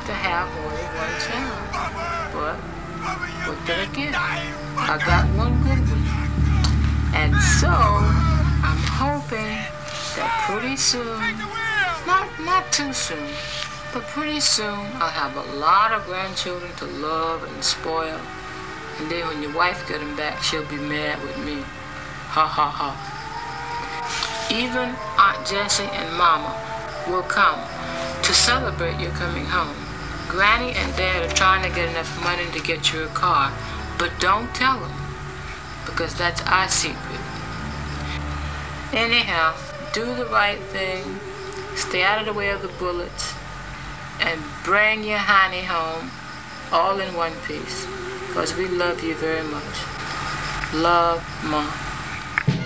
to have more than one child. But then again, I got one good one. And so, I'm hoping that pretty soon, not too soon, but pretty soon, I'll have a lot of grandchildren to love and spoil. And then when your wife gets them back, she'll be mad with me. Ha ha ha. Even Aunt Jessie and Mama will come to celebrate your coming home. Granny and Dad are trying to get enough money to get you a car, but don't tell them, because that's our secret. Anyhow, do the right thing, stay out of the way of the bullets, and bring your honey home all in one piece, because we love you very much. Love, Mom.